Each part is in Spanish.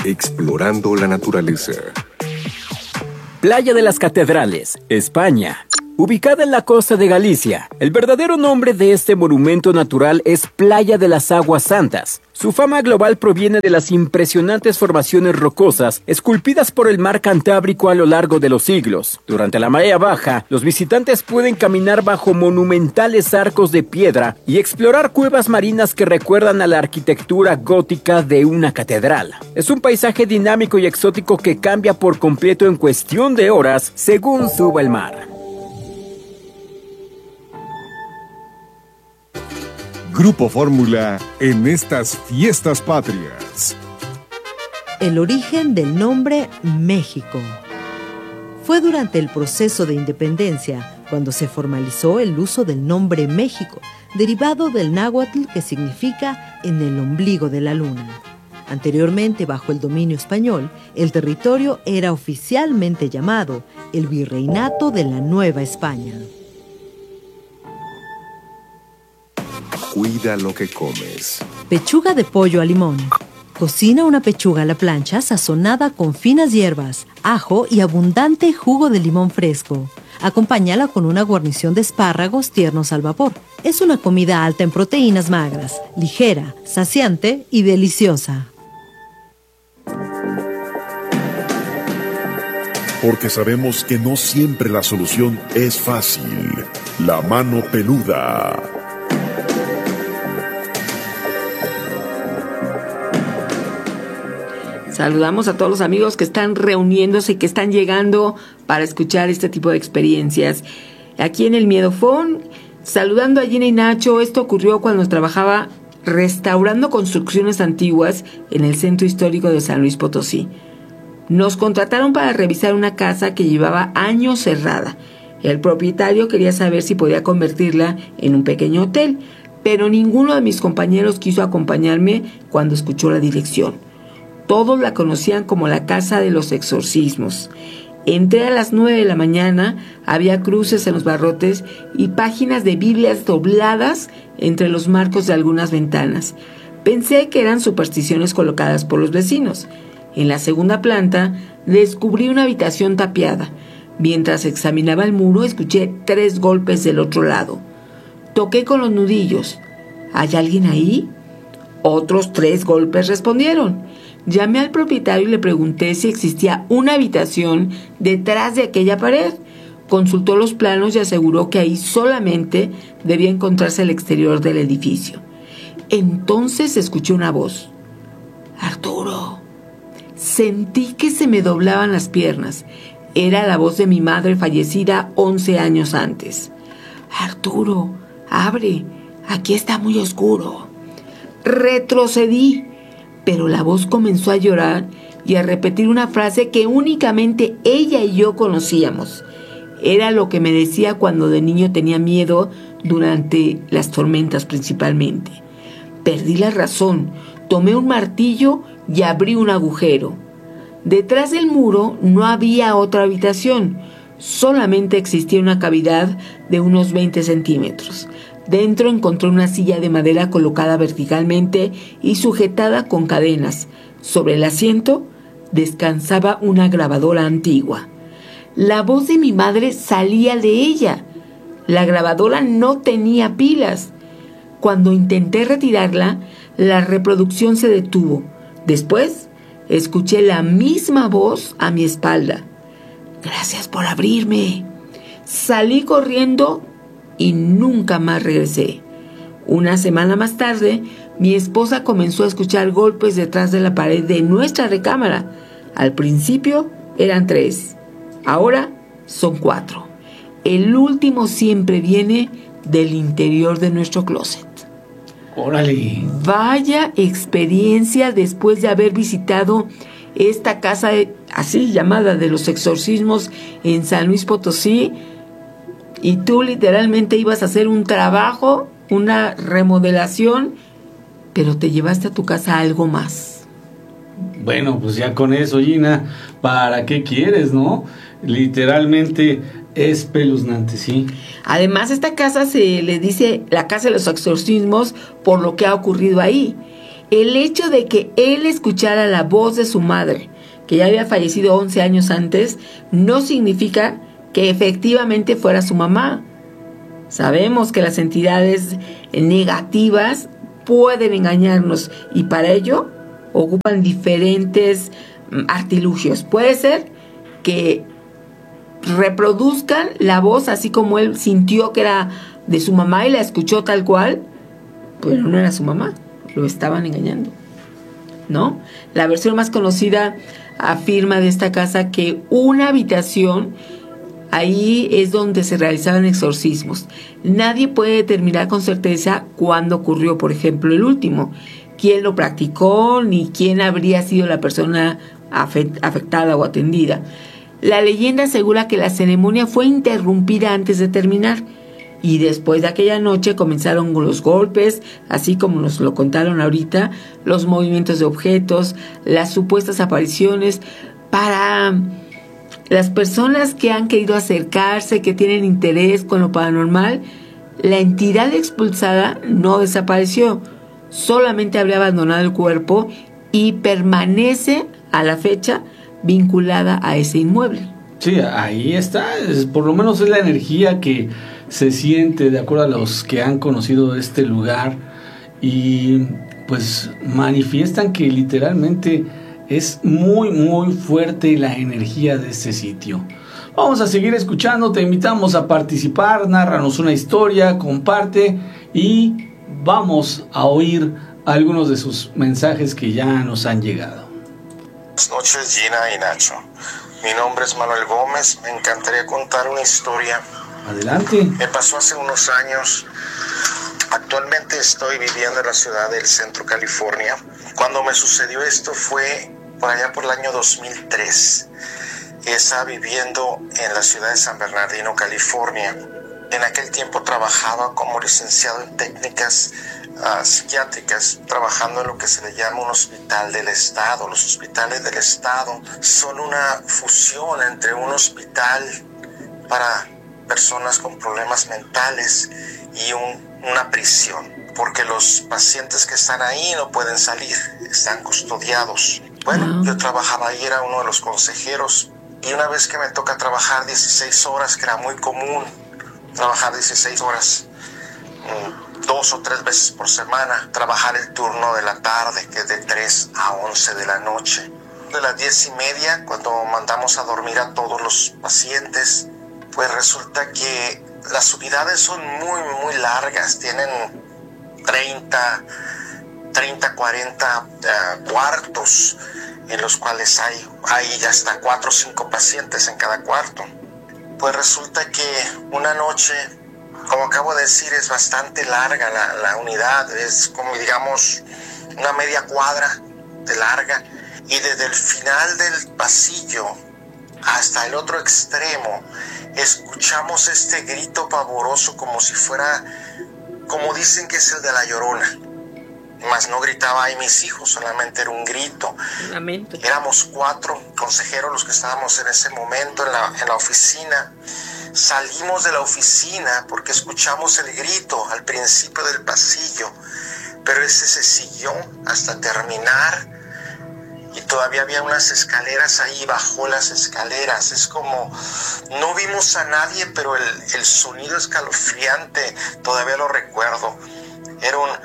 Explorando la naturaleza. Playa de las Catedrales, España. Ubicada en la costa de Galicia, el verdadero nombre de este monumento natural es Playa de las Aguas Santas. Su fama global proviene de las impresionantes formaciones rocosas esculpidas por el mar Cantábrico a lo largo de los siglos. Durante la marea baja, los visitantes pueden caminar bajo monumentales arcos de piedra y explorar cuevas marinas que recuerdan a la arquitectura gótica de una catedral. Es un paisaje dinámico y exótico que cambia por completo en cuestión de horas según suba el mar. Grupo Fórmula en estas fiestas patrias. El origen del nombre México. Fue durante el proceso de independencia cuando se formalizó el uso del nombre México, derivado del náhuatl que significa en el ombligo de la luna. Anteriormente, bajo el dominio español, el territorio era oficialmente llamado el Virreinato de la Nueva España. Cuida lo que comes. Pechuga de pollo a limón. Cocina una pechuga a la plancha sazonada con finas hierbas, ajo y abundante jugo de limón fresco. Acompáñala con una guarnición de espárragos tiernos al vapor. Es una comida alta en proteínas magras, ligera, saciante y deliciosa. Porque sabemos que no siempre la solución es fácil. La mano peluda. Saludamos a todos los amigos que están reuniéndose y que están llegando para escuchar este tipo de experiencias. Aquí en el Miedofón, saludando a Gina y Nacho. Esto ocurrió cuando trabajaba restaurando construcciones antiguas en el centro histórico de San Luis Potosí. Nos contrataron para revisar una casa que llevaba años cerrada. El propietario quería saber si podía convertirla en un pequeño hotel, pero ninguno de mis compañeros quiso acompañarme cuando escuchó la dirección. Todos la conocían como la Casa de los Exorcismos. Entré a las 9 de la mañana, había cruces en los barrotes y páginas de Biblias dobladas entre los marcos de algunas ventanas. Pensé que eran supersticiones colocadas por los vecinos. En la segunda planta descubrí una habitación tapiada. Mientras examinaba el muro, escuché 3 golpes del otro lado. Toqué con los nudillos. ¿Hay alguien ahí? Otros 3 golpes respondieron. Llamé al propietario y le pregunté si existía una habitación detrás de aquella pared. Consultó los planos y aseguró que ahí solamente debía encontrarse el exterior del edificio. Entonces escuché una voz. ¡Arturo! Sentí que se me doblaban las piernas. Era la voz de mi madre fallecida 11 años antes. ¡Arturo! ¡Abre! Aquí está muy oscuro. Retrocedí. Pero la voz comenzó a llorar y a repetir una frase que únicamente ella y yo conocíamos. Era lo que me decía cuando de niño tenía miedo durante las tormentas principalmente. Perdí la razón, tomé un martillo y abrí un agujero. Detrás del muro no había otra habitación, solamente existía una cavidad de unos 20 centímetros. Dentro encontré una silla de madera colocada verticalmente y sujetada con cadenas. Sobre el asiento descansaba una grabadora antigua. La voz de mi madre salía de ella. La grabadora no tenía pilas. Cuando intenté retirarla, la reproducción se detuvo. Después, escuché la misma voz a mi espalda. «Gracias por abrirme». Salí corriendo y nunca más regresé. Una semana más tarde, mi esposa comenzó a escuchar golpes detrás de la pared de nuestra recámara. Al principio eran 3, ahora son 4. El último siempre viene del interior de nuestro closet. ¡Órale! Vaya experiencia después de haber visitado esta casa así llamada de los exorcismos en San Luis Potosí. Y tú literalmente ibas a hacer un trabajo, una remodelación, pero te llevaste a tu casa algo más. Bueno, pues ya con eso, Gina, ¿para qué quieres, no? Literalmente es espeluznante, sí. Además, esta casa se le dice la Casa de los Exorcismos por lo que ha ocurrido ahí. el hecho de que él escuchara la voz de su madre, que ya había fallecido 11 años antes, no significa que efectivamente fuera su mamá. Sabemos que las entidades negativas pueden engañarnos y para ello ocupan diferentes artilugios. Puede ser que reproduzcan la voz así como él sintió que era de su mamá y la escuchó tal cual, pero no era su mamá, lo estaban engañando, ¿no? La versión más conocida afirma de esta casa que una habitación, ahí es donde se realizaban exorcismos. Nadie puede determinar con certeza cuándo ocurrió, por ejemplo, el último, quién lo practicó, ni quién habría sido la persona afectada o atendida. La leyenda asegura que la ceremonia fue interrumpida antes de terminar y después de aquella noche comenzaron los golpes, así como nos lo contaron ahorita, los movimientos de objetos, las supuestas apariciones. Para las personas que han querido acercarse, que tienen interés con lo paranormal, la entidad expulsada no desapareció, solamente habría abandonado el cuerpo y permanece a la fecha vinculada a ese inmueble. Sí, ahí está, por lo menos es la energía que se siente de acuerdo a los que han conocido este lugar y pues manifiestan que literalmente es muy muy fuerte la energía de este sitio. Vamos a seguir escuchando, te invitamos a participar, nárranos una historia, comparte y vamos a oír algunos de sus mensajes que ya nos han llegado. Buenas noches, Gina y Nacho. Mi nombre es Manuel Gómez. Me encantaría contar una historia. Adelante. Me pasó hace unos años. Actualmente estoy viviendo en la ciudad del Centro, California. Cuando me sucedió esto fue por allá por el año 2003. Estaba viviendo en la ciudad de San Bernardino, California. En aquel tiempo trabajaba como licenciado en técnicas psiquiátricas, trabajando en lo que se le llama un hospital del estado. Los hospitales del estado son una fusión entre un hospital para personas con problemas mentales y una prisión, porque los pacientes que están ahí no pueden salir, están custodiados. Bueno, yo trabajaba ahí, era uno de los consejeros, y una vez que me toca trabajar 16 horas, que era muy común trabajar 16 horas, 2 o 3 veces por semana, trabajar el turno de la tarde, que es de 3 a 11 de la noche. De las 10:30, cuando mandamos a dormir a todos los pacientes, pues resulta que las unidades son muy, muy largas, tienen 30, 40 cuartos, en los cuales hay hasta 4 o 5 pacientes en cada cuarto. Pues resulta que una noche, como acabo de decir, es bastante larga la unidad, es como digamos una media cuadra de larga, y desde el final del pasillo hasta el otro extremo escuchamos este grito pavoroso como si fuera, como dicen que es el de la Llorona, mas no gritaba ahí mis hijos, solamente era un grito. Lamento. Éramos 4 consejeros los que estábamos en ese momento en la oficina. Salimos de la oficina porque escuchamos el grito al principio del pasillo, pero ese se siguió hasta terminar y todavía había unas escaleras ahí, bajó las escaleras. Es como, no vimos a nadie, pero el sonido escalofriante todavía lo recuerdo. Era un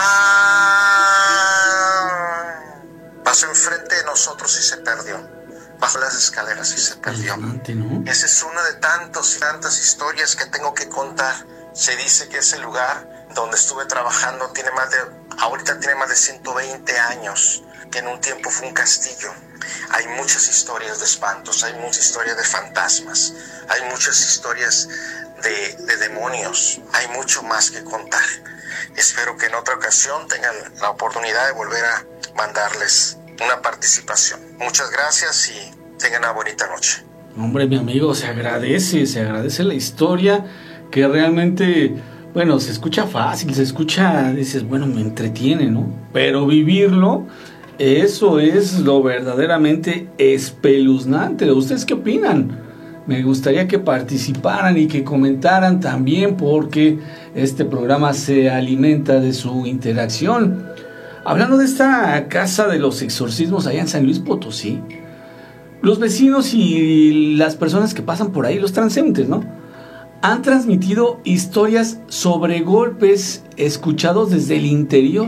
pasó enfrente de nosotros y se perdió. Bajó las escaleras y se perdió. ¿No? Esa es una de tantas historias que tengo que contar. Se dice que ese lugar donde estuve trabajando ahorita tiene más de 120 años, que en un tiempo fue un castillo. Hay muchas historias de espantos, hay muchas historias de fantasmas, hay muchas historias de demonios, hay mucho más que contar. Espero que en otra ocasión tengan la oportunidad de volver a mandarles una participación. Muchas gracias y tengan una bonita noche. Hombre, mi amigo, se agradece la historia, que realmente, bueno, se escucha fácil, dices, bueno, me entretiene, ¿no? Pero vivirlo, eso es lo verdaderamente espeluznante. ¿Ustedes qué opinan? Me gustaría que participaran y que comentaran también, porque este programa se alimenta de su interacción. Hablando de esta casa de los exorcismos allá en San Luis Potosí, los vecinos y las personas que pasan por ahí, los transeúntes, ¿no?, han transmitido historias sobre golpes escuchados desde el interior.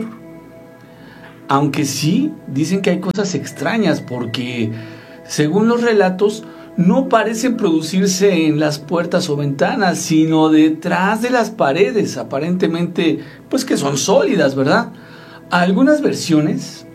Aunque sí, dicen que hay cosas extrañas porque, según los relatos, no parecen producirse en las puertas o ventanas, sino detrás de las paredes, aparentemente, pues que son sólidas, ¿verdad? Algunas versiones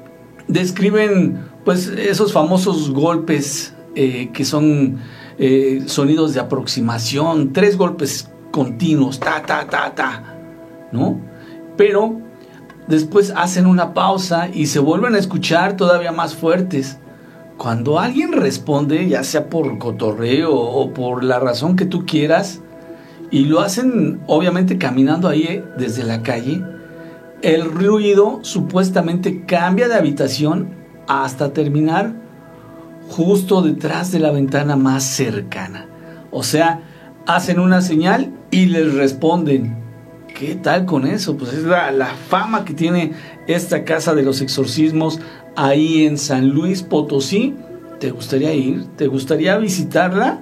describen, pues, esos famosos golpes que son sonidos de aproximación, 3 golpes continuos, ta, ta, ta, ta, ¿no? Pero después hacen una pausa y se vuelven a escuchar todavía más fuertes. Cuando alguien responde, ya sea por cotorreo o por la razón que tú quieras, y lo hacen obviamente caminando ahí desde la calle, el ruido supuestamente cambia de habitación hasta terminar justo detrás de la ventana más cercana. O sea, hacen una señal y les responden. ¿Qué tal con eso? Pues es la fama que tiene esta casa de los exorcismos ahí en San Luis Potosí. ¿Te gustaría ir? ¿Te gustaría visitarla?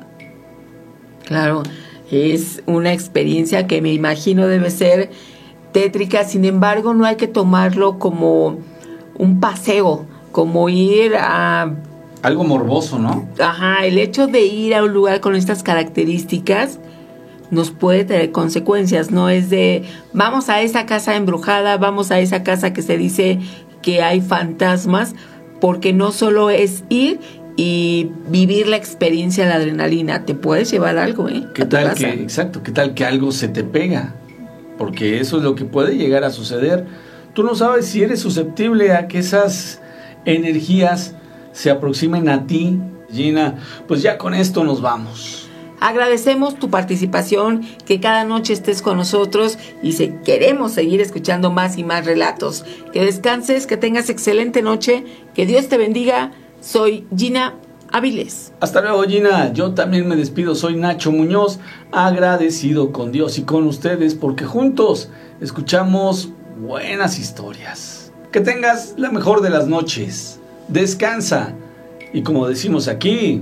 Claro, es una experiencia que me imagino debe ser tétrica. Sin embargo, no hay que tomarlo como un paseo, como ir a... algo morboso, ¿no? Ajá, el hecho de ir a un lugar con estas características nos puede tener consecuencias. No es de, vamos a esa casa embrujada, vamos a esa casa que se dice que hay fantasmas, porque no solo es ir y vivir la experiencia, la adrenalina, te puedes llevar algo, ¿Qué tal que, exacto, qué tal que algo se te pega? Porque eso es lo que puede llegar a suceder. Tú no sabes si eres susceptible a que esas energías se aproximen a ti. Gina, pues ya con esto nos vamos. Agradecemos tu participación, que cada noche estés con nosotros y queremos seguir escuchando más y más relatos. Que descanses, que tengas excelente noche, que Dios te bendiga. Soy Gina Áviles. Hasta luego, Gina. Yo también me despido, soy Nacho Muñoz, agradecido con Dios y con ustedes porque juntos escuchamos buenas historias. Que tengas la mejor de las noches. Descansa y, como decimos aquí,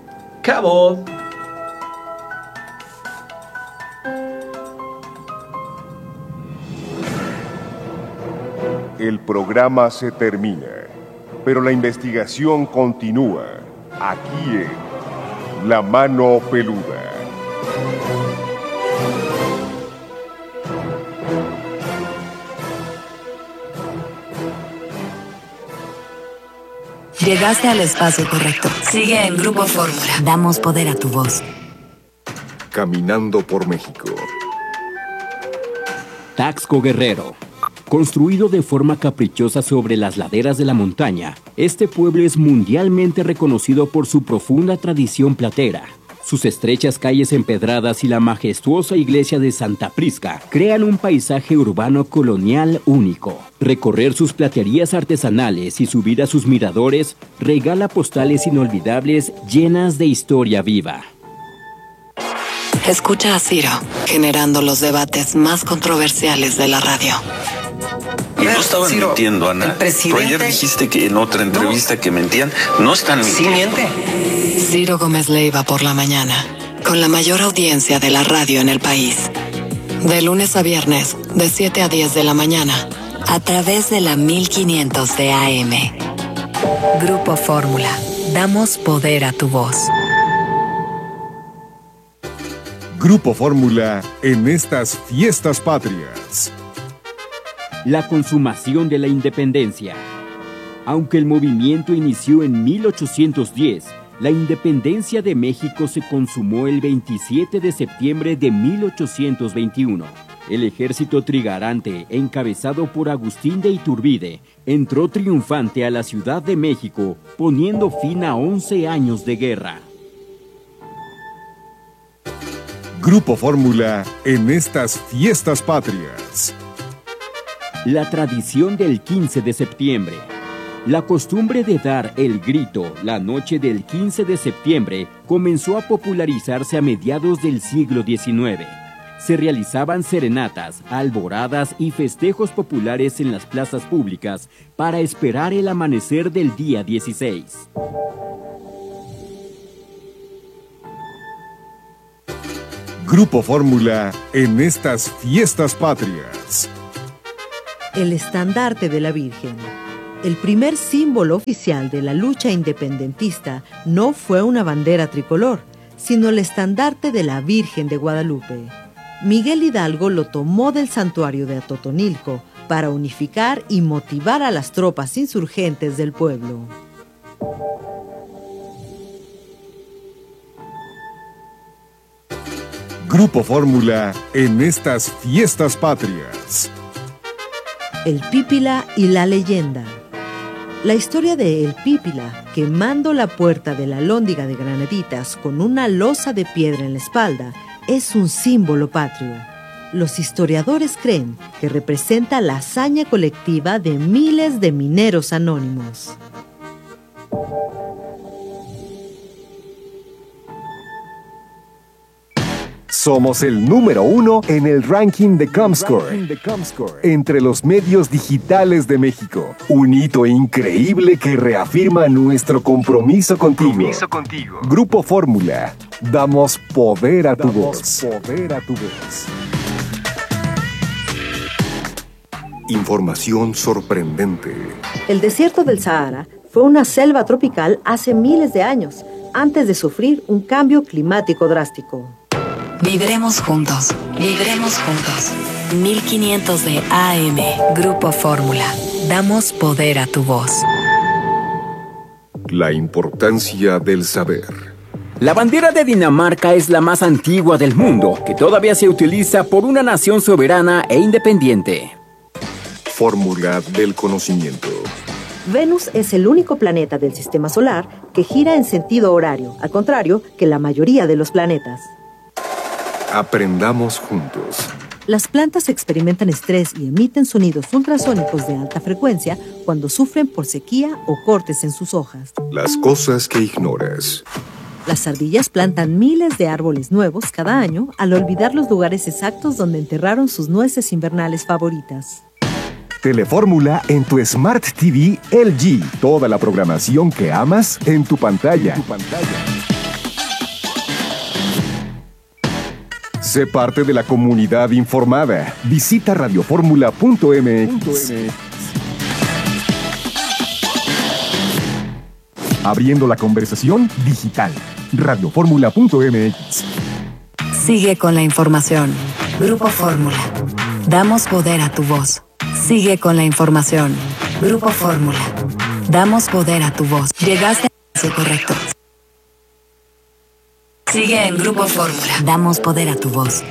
cabot. El programa se termina, pero la investigación continúa aquí en La Mano Peluda. Llegaste al espacio correcto. Sigue en Grupo Fórmula. Damos poder a tu voz. Caminando por México. Taxco Guerrero. Construido de forma caprichosa sobre las laderas de la montaña, este pueblo es mundialmente reconocido por su profunda tradición platera. Sus estrechas calles empedradas y la majestuosa iglesia de Santa Prisca crean un paisaje urbano colonial único. Recorrer sus platerías artesanales y subir a sus miradores regala postales inolvidables llenas de historia viva. Escucha a Ciro, generando los debates más controversiales de la radio. Y no estaban mintiendo, Ana. Pero ayer dijiste que en otra entrevista que mentían. No están mintiendo. Sí miente. Ciro Gómez Leiva por la mañana, con la mayor audiencia de la radio en el país. De lunes a viernes, de 7 a 10 de la mañana, a través de la 1500 de AM. Grupo Fórmula. Damos poder a tu voz. Grupo Fórmula en estas fiestas patrias. La consumación de la independencia. Aunque el movimiento inició en 1810, la independencia de México se consumó el 27 de septiembre de 1821. El ejército trigarante, encabezado por Agustín de Iturbide, entró triunfante a la Ciudad de México, poniendo fin a 11 años de guerra. Grupo Fórmula en estas fiestas patrias. La tradición del 15 de septiembre. La costumbre de dar el grito la noche del 15 de septiembre comenzó a popularizarse a mediados del siglo XIX. se realizaban serenatas, alboradas y festejos populares en las plazas públicas para esperar el amanecer del día 16. Grupo Fórmula en estas fiestas patrias. El estandarte de la Virgen. El primer símbolo oficial de la lucha independentista no fue una bandera tricolor, sino el estandarte de la Virgen de Guadalupe. Miguel Hidalgo lo tomó del santuario de Atotonilco para unificar y motivar a las tropas insurgentes del pueblo. Grupo Fórmula en estas fiestas patrias. El Pípila y la leyenda. La historia de El Pípila, quemando la puerta de la Alhóndiga de Granaditas con una losa de piedra en la espalda, es un símbolo patrio. Los historiadores creen que representa la hazaña colectiva de miles de mineros anónimos. Somos el número 1 en el ranking de Comscore entre los medios digitales de México. Un hito increíble que reafirma nuestro compromiso contigo. Grupo Fórmula. Damos poder a tu voz. Información sorprendente. El desierto del Sahara fue una selva tropical hace miles de años, antes de sufrir un cambio climático drástico. Vibremos juntos, vibremos juntos. 1500 de AM, Grupo Fórmula. Damos poder a tu voz. La importancia del saber. La bandera de Dinamarca es la más antigua del mundo, que todavía se utiliza por una nación soberana e independiente. Fórmula del conocimiento. Venus es el único planeta del sistema solar que gira en sentido horario, al contrario que la mayoría de los planetas. Aprendamos juntos. Las plantas experimentan estrés y emiten sonidos ultrasónicos de alta frecuencia cuando sufren por sequía o cortes en sus hojas. Las cosas que ignoras. Las ardillas plantan miles de árboles nuevos cada año al olvidar los lugares exactos donde enterraron sus nueces invernales favoritas. Telefórmula en tu Smart TV LG. Toda la programación que amas en tu pantalla. Sé parte de la comunidad informada. Visita radioformula.mx. Abriendo la conversación digital. radioformula.mx. Sigue con la información. Grupo Fórmula. Damos poder a tu voz. Sigue con la información. Grupo Fórmula. Damos poder a tu voz. Llegaste al espacio correcto. Sigue en Grupo Fórmula. Damos poder a tu voz.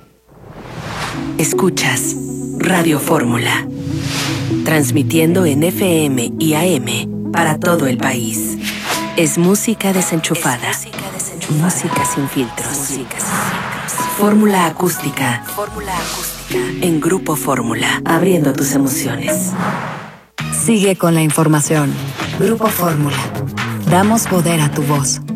Escuchas Radio Fórmula. Transmitiendo en FM y AM para todo el país. Es música desenchufada. Música sin filtros. Fórmula acústica. En Grupo Fórmula. Abriendo tus emociones. Sigue con la información. Grupo Fórmula. Damos poder a tu voz.